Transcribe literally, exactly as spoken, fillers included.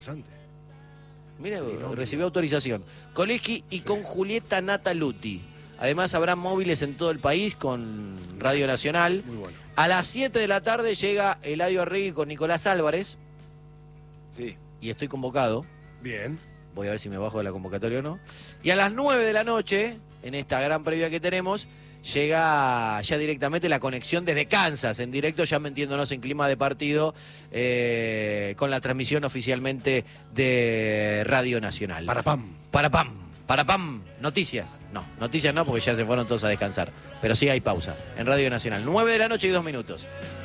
Mira, recibió autorización. Koleski y sí. con Julieta Nataluti. Además habrá móviles en todo el país con Radio Nacional. Muy bueno. A las siete de la tarde llega Eladio Arregui con Nicolás Álvarez. Sí. Y estoy convocado. Bien. Voy a ver si me bajo de la convocatoria o no. Y a las nueve de la noche, en esta gran previa que tenemos, llega ya directamente la conexión desde Kansas, en directo, ya metiéndonos en clima de partido, eh, con la transmisión oficialmente de Radio Nacional. Para pam. Para pam. Para pam. Noticias. No, noticias no, porque ya se fueron todos a descansar. Pero sí hay pausa en Radio Nacional. nueve de la noche y dos minutos.